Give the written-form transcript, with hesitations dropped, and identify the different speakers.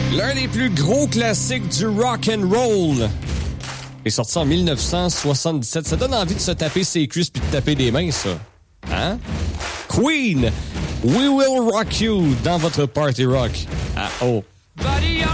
Speaker 1: L'un des plus gros classiques du rock and roll est sorti en 1977. Ça donne envie de se taper ses cuisses puis de taper des mains, ça. Hein? Queen, We Will Rock You dans votre Party Rock. Ah oh.